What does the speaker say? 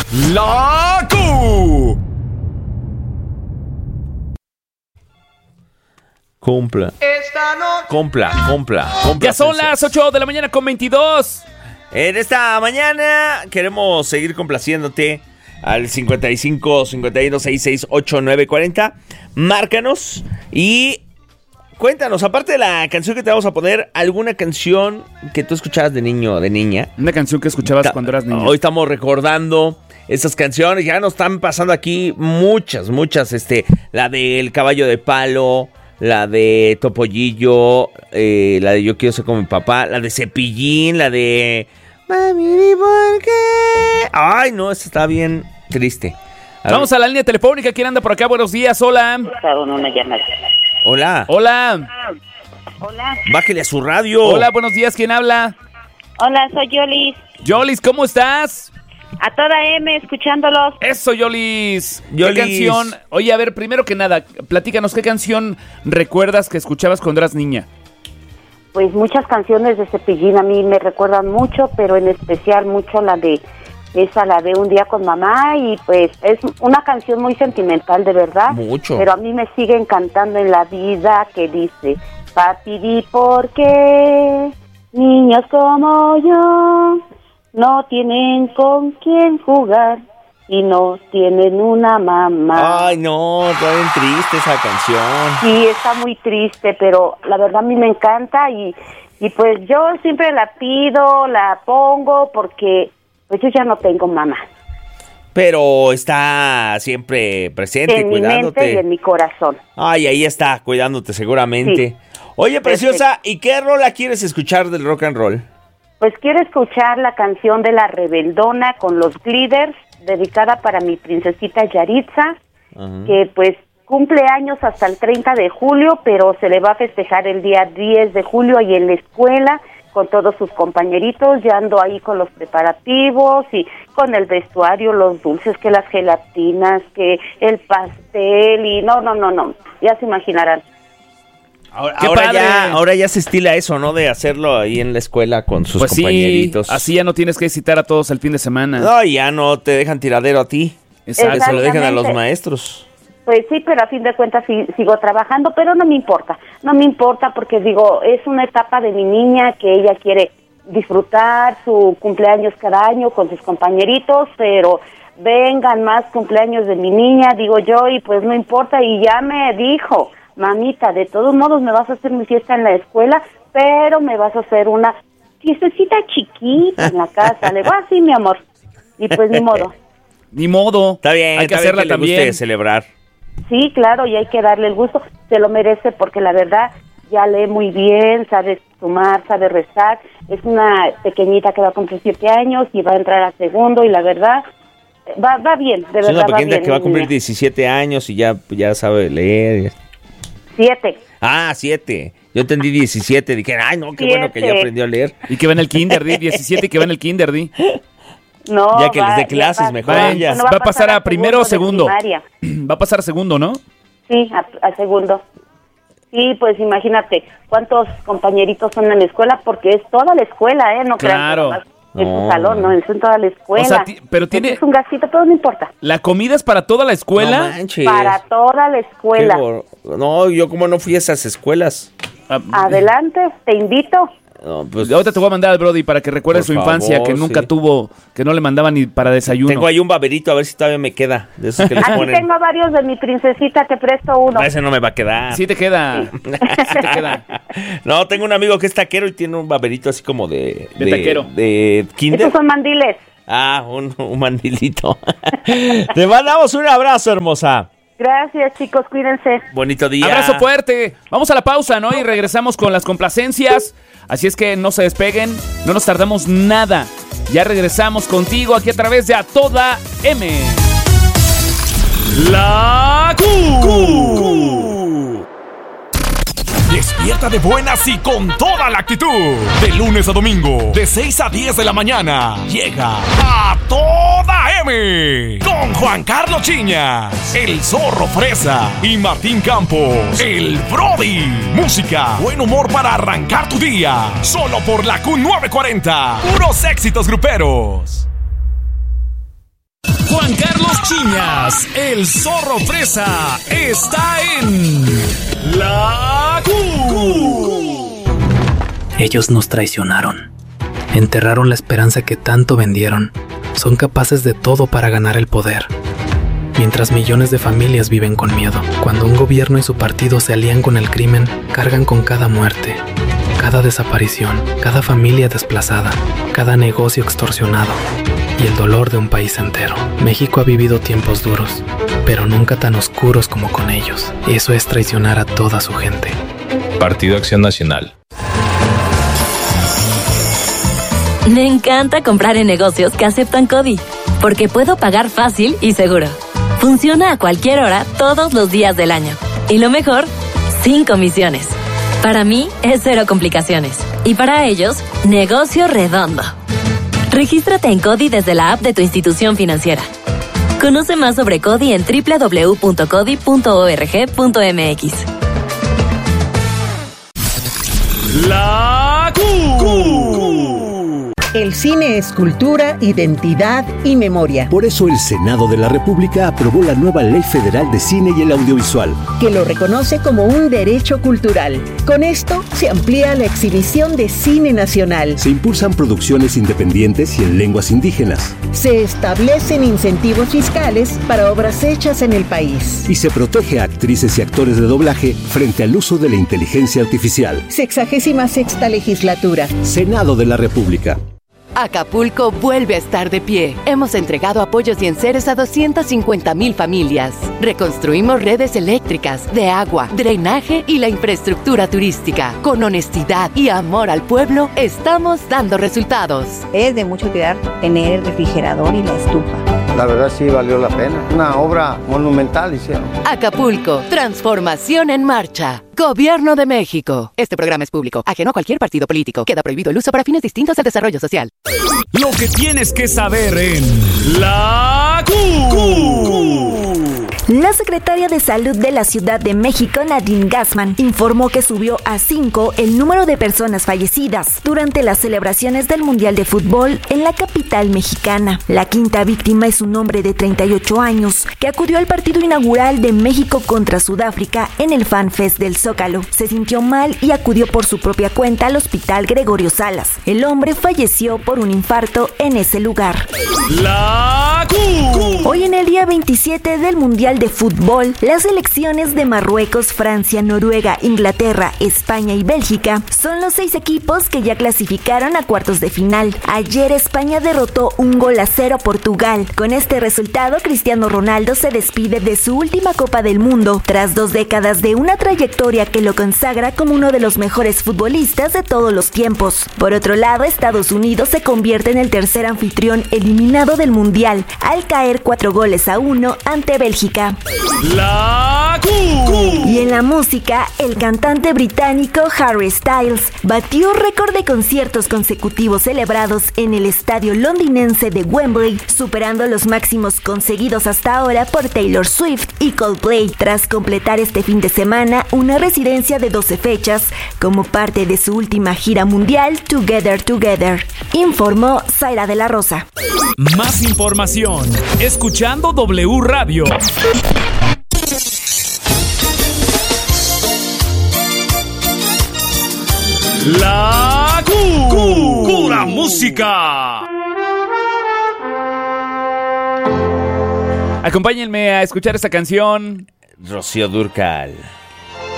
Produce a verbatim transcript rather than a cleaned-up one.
La Q. Cumpla. Esta noche. Cumpla, cumpla, cumpla. Ya son las ocho de la mañana con veintidós. En esta mañana queremos seguir complaciéndote al cincuenta y cinco, cincuenta y uno, sesenta y seis, ochenta y nueve, cuarenta. Márcanos y cuéntanos, aparte de la canción que te vamos a poner, alguna canción que tú escuchabas de niño o de niña. Una canción que escuchabas Ta- cuando eras niño. Hoy estamos recordando esas canciones, ya nos están pasando aquí muchas, muchas, este, la del Caballo de Palo, la de Topollillo, eh, la de Yo quiero ser como mi papá, la de Cepillín, la de Mami, ¿y por qué? Ay, no, esta está bien triste. A Vamos ver. a la línea telefónica. ¿Quién anda por acá? Buenos días, hola. Una llamada. Hola, Hola. Hola. bájele a su radio. Hola, buenos días. ¿Quién habla? Hola, soy Yolis. Yolis, ¿cómo estás? A toda M, escuchándolos. Eso, Yolis. Yolis. ¿Qué canción? Oye, a ver, primero que nada, platícanos, ¿qué canción recuerdas que escuchabas cuando eras niña? Pues muchas canciones de Cepillín a mí me recuerdan mucho, pero en especial mucho la de esa, la de Un día con mamá, y pues es una canción muy sentimental, de verdad. Mucho. Pero a mí me sigue encantando en la vida, que dice: papi, di por qué niños como yo no tienen con quién jugar y no tienen una mamá. Ay, no, está bien triste esa canción. Sí, está muy triste, pero la verdad a mí me encanta y, y pues yo siempre la pido, la pongo porque pues yo ya no tengo mamá. Pero está siempre presente, En mi cuidándote. mente y en mi corazón. Ay, ahí está, cuidándote seguramente. Sí. Oye, preciosa, ¿y qué rola quieres escuchar del rock and roll? Pues quiero escuchar la canción de La Rebeldona con los Glitters, dedicada para mi princesita Yaritza, Ajá. que pues cumple años hasta el treinta de julio, pero se le va a festejar el día diez de julio ahí en la escuela con todos sus compañeritos. Ya ando ahí con los preparativos y con el vestuario, los dulces, que las gelatinas, que el pastel y no, no, no, no, ya se imaginarán. Ahora, ¡Qué ahora padre! ya, ahora ya se estila eso, ¿no? De hacerlo ahí en la escuela con sus Pues sí, compañeritos. así ya no tienes que citar a todos el fin de semana. No, y ya no te dejan tiradero a ti. Exacto. Que se lo dejan a los Exactamente. maestros. Pues sí, pero a fin de cuentas sí, sigo trabajando, pero no me importa, no me importa porque digo, es una etapa de mi niña que ella quiere disfrutar su cumpleaños cada año con sus compañeritos, pero vengan más cumpleaños de mi niña, digo yo, y pues no importa, y ya me dijo: mamita, de todos modos me vas a hacer mi fiesta en la escuela, pero me vas a hacer una fiestecita chiquita en la casa. Le digo: ah, sí, mi amor, y pues ni modo. Ni modo. Está bien, hay que está bien hacerla que le también. guste celebrar. Sí, claro, y hay que darle el gusto, se lo merece porque la verdad ya lee muy bien, sabe sumar, sabe restar, es una pequeñita que va a cumplir siete años y va a entrar a segundo y la verdad va, va bien, de Es verdad una va pequeñita bien. que va a mi cumplir niña. diecisiete años y ya, ya sabe leer. Siete. Ah, siete. Yo entendí diecisiete. Dije, ay, no, qué bueno que ya Siete. aprendió a leer. Y que va en el kinder, di. diecisiete y que va en el kinder, di. No, Ya que les dé ya clases va- mejor va- a ella. bueno, Va a pasar a primero o segundo. de primaria. Va a pasar a segundo, ¿no? Sí, a, a segundo. Sí, pues imagínate cuántos compañeritos son en la escuela, porque es toda la escuela, ¿eh? No crean que Claro. nomás en No. su salón, no, es en toda la escuela. O sea, ti- pero tiene- Es un gastito, pero no importa. ¿La comida es para toda la No escuela? manches. Para toda la Qué escuela. bor- No, yo como no fui a esas escuelas. Ah, Adelante, te invito. No, pues, Ahorita te voy a mandar al Brody para que recuerde Por su infancia, favor, que nunca sí. tuvo, que no le mandaban ni para desayuno. tengo ahí un baberito, a ver si todavía me queda. De esos que les Aquí ponen. tengo varios de mi princesita, te presto uno. No, ese no me va a quedar. Sí te queda. Sí te queda. No, tengo un amigo que es taquero y tiene un baberito así como de... De taquero. De kinder. Estos son mandiles. Ah, un, un mandilito. Te mandamos un abrazo, hermosa. Gracias, chicos, cuídense. Bonito día. Abrazo fuerte. Vamos a la pausa, ¿no? Y regresamos con las complacencias. Así es que no se despeguen, no nos tardamos nada. Ya regresamos contigo aquí a través de A Toda M. La Q. Despierta de buenas y con toda la actitud. De lunes a domingo, de seis a diez de la mañana, llega A Toda M. Con Juan Carlos Chiñas, El Zorro Fresa y Martín Campos, El Brody. Música, buen humor para arrancar tu día. Solo por la Q novecientos cuarenta. Puros éxitos gruperos. Juan Carlos Chiñas, el Zorro Fresa, está en La Q. Ellos nos traicionaron. Enterraron la esperanza que tanto vendieron. Son capaces de todo para ganar el poder. Mientras millones de familias viven con miedo. Cuando un gobierno y su partido se alían con el crimen, cargan con cada muerte, cada desaparición, cada familia desplazada, cada negocio extorsionado y el dolor de un país entero. México ha vivido tiempos duros, pero nunca tan oscuros como con ellos. Eso es traicionar a toda su gente. Partido Acción Nacional. Me encanta comprar en negocios que aceptan CODI, porque puedo pagar fácil y seguro. Funciona a cualquier hora, todos los días del año. Y lo mejor, sin comisiones. Para mí, es cero complicaciones. Y para ellos, negocio redondo. Regístrate en CODI desde la app de tu institución financiera. Conoce más sobre CODI en doble u doble u doble u punto codi punto org punto m x. La Q. El cine es cultura, identidad y memoria. Por eso el Senado de la República aprobó la nueva Ley Federal de Cine y el Audiovisual, que lo reconoce como un derecho cultural. Con esto se amplía la exhibición de cine nacional. Se impulsan producciones independientes y en lenguas indígenas. Se establecen incentivos fiscales para obras hechas en el país. Y se protege a actrices y actores de doblaje frente al uso de la inteligencia artificial. Sexagésima sexta legislatura. Senado de la República. Acapulco vuelve a estar de pie. Hemos entregado apoyos y enseres a doscientas cincuenta mil familias. Reconstruimos redes eléctricas, de agua, drenaje y la infraestructura turística. Con honestidad y amor al pueblo, estamos dando resultados. Es de mucho cuidar tener el refrigerador y la estufa. La verdad sí valió la pena. Una obra monumental hicieron. Acapulco, transformación en marcha. Gobierno de México. Este programa es público, ajeno a cualquier partido político. Queda prohibido el uso para fines distintos al desarrollo social. Lo que tienes que saber en La Q. La secretaria de Salud de la Ciudad de México, Nadine Gassman, informó que subió a cinco el número de personas fallecidas durante las celebraciones del Mundial de Fútbol en la capital mexicana. La quinta víctima es un hombre de treinta y ocho años que acudió al partido inaugural de México contra Sudáfrica en el Fan Fest del Zócalo. Se sintió mal y acudió por su propia cuenta al hospital Gregorio Salas. El hombre falleció por un infarto en ese lugar. La Q. Hoy en el día veintisiete del Mundial de Fútbol, las selecciones de Marruecos, Francia, Noruega, Inglaterra, España y Bélgica son los seis equipos que ya clasificaron a cuartos de final. Ayer España derrotó un gol a cero a Portugal. Con este resultado, Cristiano Ronaldo se despide de su última Copa del Mundo, tras dos décadas de una trayectoria que lo consagra como uno de los mejores futbolistas de todos los tiempos. Por otro lado, Estados Unidos se convierte en el tercer anfitrión eliminado del Mundial, al caer cuatro goles a uno ante Bélgica. La Q. Y en la música, el cantante británico Harry Styles batió récord de conciertos consecutivos celebrados en el estadio londinense de Wembley, superando los máximos conseguidos hasta ahora por Taylor Swift y Coldplay, tras completar este fin de semana una residencia de doce fechas como parte de su última gira mundial Together Together, informó Zaira de la Rosa. Más información, escuchando W Radio. La Q. Pura música. Acompáñenme a escuchar esta canción. Rocío Dúrcal.